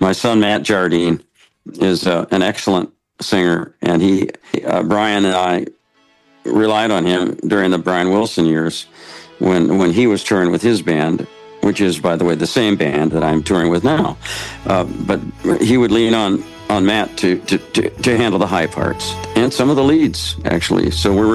My son, Matt Jardine, is an excellent singer, and Brian and I relied on him during the Brian Wilson years when he was touring with his band, which is, by the way, the same band that I'm touring with now. But he would lean on Matt to handle the high parts and some of the leads, actually. So we're